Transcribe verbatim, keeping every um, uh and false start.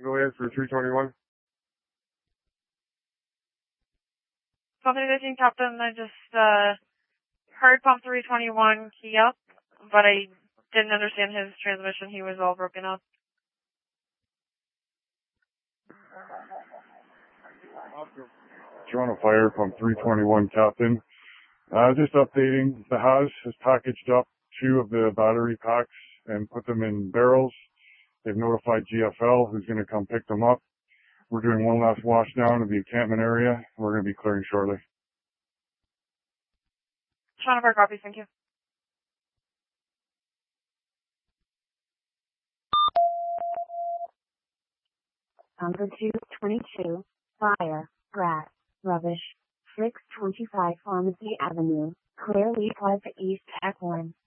go ahead for three twenty-one. Company fifteen, Captain, I just uh, heard pump three twenty-one key up, but I didn't understand his transmission. He was all broken up. Toronto Fire, pump three twenty-one, Captain. Uh, just updating, the Haas has packaged up two of the battery packs and put them in barrels. They've notified G F L, who's going to come pick them up. We're doing one last wash down of the encampment area. We're going to be clearing shortly. Toronto Fire copies, thank you. Number two twenty-two, fire, grass, rubbish, six twenty-five Pharmacy Avenue, Clearly Plaza East, Act one.